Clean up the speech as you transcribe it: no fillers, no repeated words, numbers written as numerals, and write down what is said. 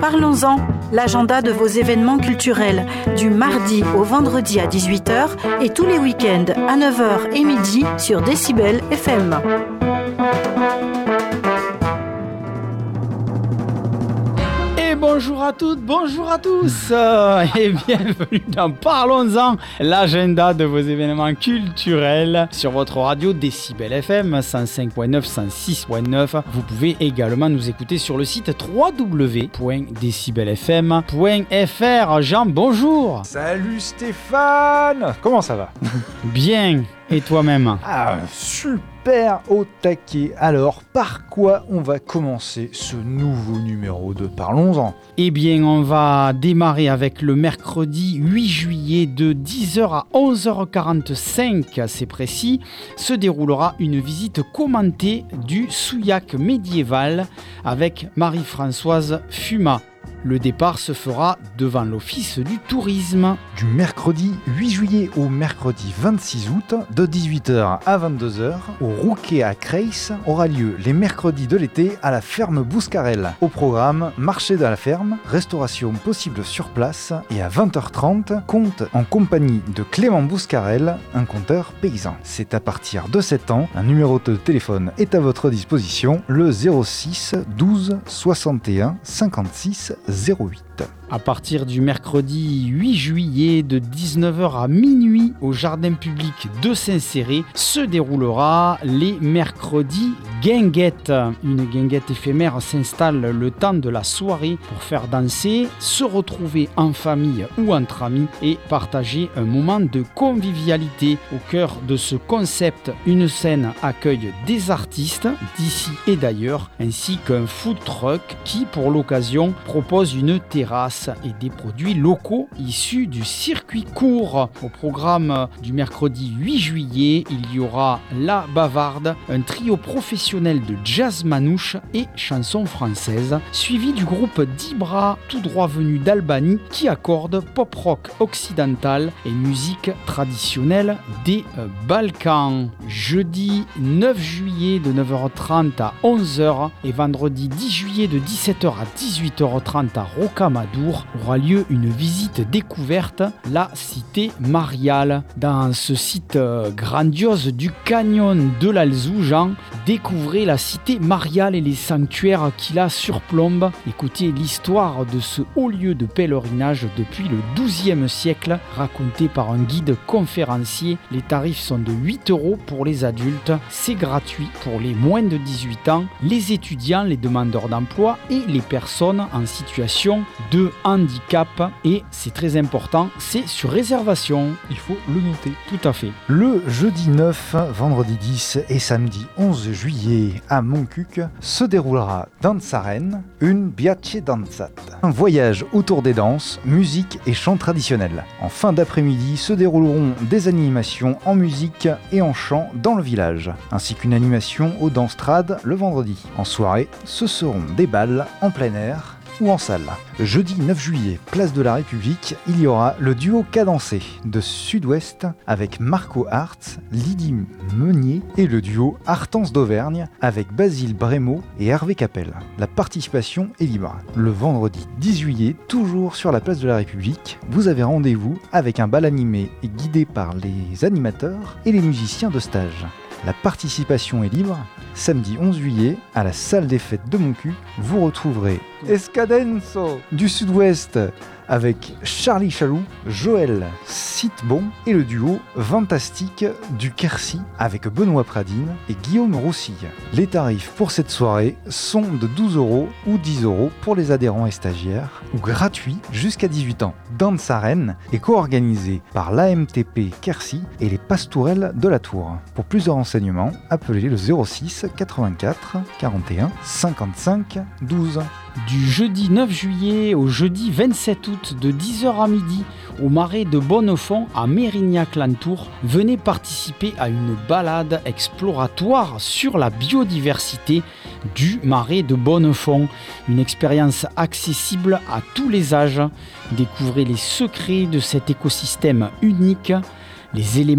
Parlons-en, l'agenda de vos événements culturels, du mardi au vendredi à 18h et tous les week-ends à 9h et midi sur Décibel FM. Bonjour à toutes, bonjour à tous et bienvenue dans Parlons-en, l'agenda de vos événements culturels sur votre radio Décibel FM 105.9, 106.9. Vous pouvez également nous écouter sur le site www.decibelfm.fr. Jean, bonjour. Salut Stéphane. Comment ça va? Bien, et toi-même? Super au taquet. Alors, par quoi on va commencer ce nouveau numéro de Parlons-en? Eh bien, on va démarrer avec le mercredi 8 juillet de 10h à 11h45, c'est précis, se déroulera une visite commentée du Souillac médiéval avec Marie-Françoise Fumat. Le départ se fera devant l'Office du tourisme. Du mercredi 8 juillet au mercredi 26 août, de 18h à 22h, au Rouquet à Creys, aura lieu les mercredis de l'été à la ferme Bouscarel. Au programme, marché de la ferme, restauration possible sur place et à 20h30, conte en compagnie de Clément Bouscarel, un conteur paysan. C'est à partir de 7 ans, un numéro de téléphone est à votre disposition, le 06 12 61 56 08. À partir du mercredi 8 juillet de 19h à minuit au jardin public de Saint-Céré se déroulera les mercredis guinguettes. Une guinguette éphémère s'installe le temps de la soirée pour faire danser, se retrouver en famille ou entre amis et partager un moment de convivialité. Au cœur de ce concept, une scène accueille des artistes d'ici et d'ailleurs ainsi qu'un food truck qui pour l'occasion propose une terrasse et des produits locaux issus du circuit court. Au programme du mercredi 8 juillet, il y aura La Bavarde, un trio professionnel de jazz manouche et chansons françaises, suivi du groupe Dibra, tout droit venu d'Albanie, qui accorde pop-rock occidental et musique traditionnelle des Balkans. Jeudi 9 juillet de 9h30 à 11h et vendredi 10 juillet de 17h à 18h30 à Rocamadour aura lieu une visite découverte, la cité mariale. Dans ce site grandiose du canyon de l'Alzou, Jean, découvrez la cité mariale et les sanctuaires qui la surplombent. Écoutez l'histoire de ce haut lieu de pèlerinage depuis le XIIe siècle, raconté par un guide conférencier. Les tarifs sont de 8 € pour les adultes, c'est gratuit pour les moins de 18 ans, les étudiants, les demandeurs d'emploi et les personnes en situation de handicap, et c'est très important, c'est sur réservation. Il faut le noter. Tout à fait. Le jeudi 9, vendredi 10 et samedi 11 juillet à Montcuq se déroulera Dansaren, une Biace Danzat. Un voyage autour des danses, musique et chants traditionnels. En fin d'après-midi se dérouleront des animations en musique et en chant dans le village, ainsi qu'une animation au Danstrad le vendredi. En soirée, ce seront des bals en plein air ou en salle. Jeudi 9 juillet, place de la République, il y aura le duo cadencé de Sud-Ouest avec Marco Hartz, Lydie Meunier et le duo Hartens d'Auvergne avec Basile Brémaud et Hervé Capel. La participation est libre. Le vendredi 10 juillet, toujours sur la place de la République, vous avez rendez-vous avec un bal animé et guidé par les animateurs et les musiciens de stage. La participation est libre. Samedi 11 juillet, à la salle des fêtes de Montcuq, vous retrouverez Escadenso du Sud-Ouest avec Charlie Chaloux, Joël Sitbon et le duo Fantastique du Quercy avec Benoît Pradine et Guillaume Roussille. Les tarifs pour cette soirée sont de 12 € ou 10 € pour les adhérents et stagiaires, ou gratuits jusqu'à 18 ans. Dansaren est co-organisé par l'AMTP Quercy et les Pastourelles de la Tour. Pour plus de renseignements, appelez le 06 84 41 55 12. Du jeudi 9 juillet au jeudi 27 août de 10h à midi au marais de Bonnefond à Mérignac-Lantour, venez participer à une balade exploratoire sur la biodiversité du marais de Bonnefond. Une expérience accessible à tous les âges. Découvrez les secrets de cet écosystème unique, les éléments